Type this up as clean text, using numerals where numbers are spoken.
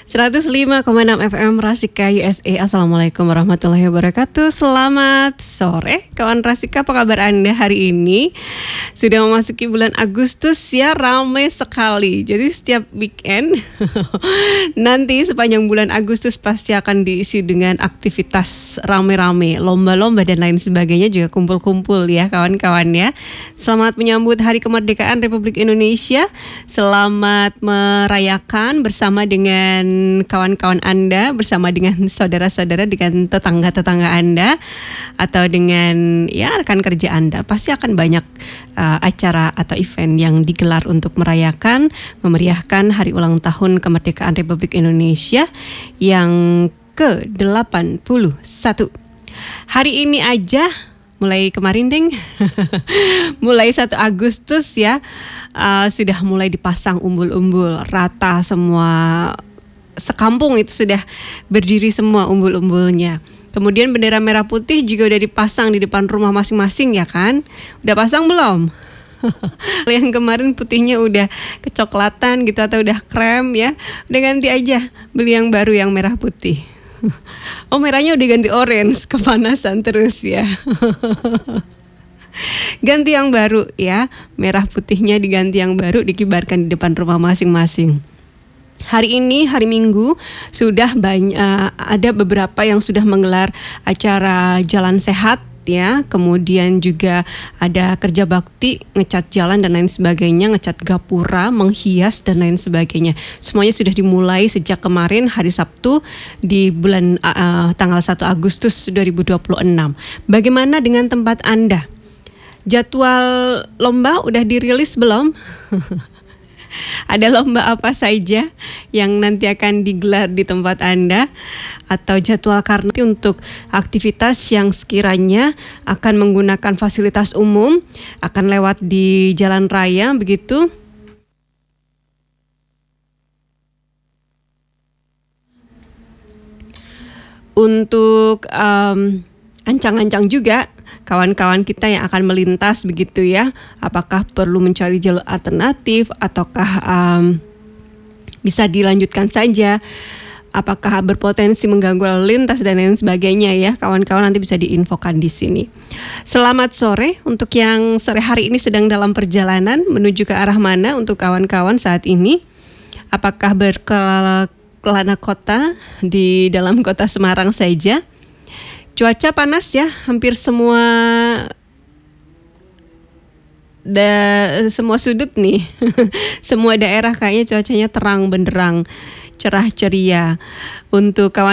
105,6 FM Rasika USA. Assalamualaikum warahmatullahi wabarakatuh. Selamat sore kawan Rasika, apa kabar Anda hari ini? Sudah memasuki bulan Agustus ya, ramai sekali. Jadi setiap weekend nanti sepanjang bulan Agustus pasti akan diisi dengan aktivitas rame-rame, lomba-lomba dan lain sebagainya, juga kumpul-kumpul ya kawan-kawan ya. Selamat menyambut Hari Kemerdekaan Republik Indonesia. Selamat merayakan bersama dengan kawan-kawan Anda, bersama dengan saudara-saudara, dengan tetangga-tetangga Anda, atau dengan ya rekan kerja Anda. Pasti akan banyak acara atau event yang digelar untuk merayakan, memeriahkan hari ulang tahun kemerdekaan Republik Indonesia yang ke-81. Hari ini aja, mulai kemarin deng, mulai 1 Agustus ya, sudah mulai dipasang umbul-umbul rata semua. Sekampung itu sudah berdiri semua umbul-umbulnya. Kemudian bendera merah putih juga udah dipasang di depan rumah masing-masing ya kan? Udah pasang belum? Yang kemarin putihnya udah kecoklatan gitu atau udah krem ya. Udah ganti aja, beli yang baru yang merah putih. Oh, merahnya udah ganti orange, kepanasan terus ya. Ganti yang baru ya, merah putihnya diganti yang baru, dikibarkan di depan rumah masing-masing. Hari ini, hari Minggu, sudah ada beberapa yang sudah menggelar acara jalan sehat ya, kemudian juga ada kerja bakti, ngecat jalan dan lain sebagainya, ngecat gapura, menghias dan lain sebagainya. Semuanya sudah dimulai sejak kemarin hari Sabtu di bulan tanggal 1 Agustus 2026. Bagaimana dengan tempat Anda? Jadwal lomba udah dirilis belum? Ada lomba apa saja yang nanti akan digelar di tempat Anda? Atau jadwal karena untuk aktivitas yang sekiranya akan menggunakan fasilitas umum, akan lewat di jalan raya begitu? Untuk ancang-ancang juga kawan-kawan kita yang akan melintas begitu ya, apakah perlu mencari jalur alternatif ataukah bisa dilanjutkan saja, apakah berpotensi mengganggu lalu lintas dan lain sebagainya ya, kawan-kawan nanti bisa diinfokan di sini. Selamat sore untuk yang sore hari ini sedang dalam perjalanan menuju ke arah mana untuk kawan-kawan saat ini, apakah berkelana kota di dalam kota Semarang saja. Cuaca panas ya, hampir semua semua sudut nih. Semua daerah kayaknya cuacanya terang benderang, cerah ceria. Untuk kawan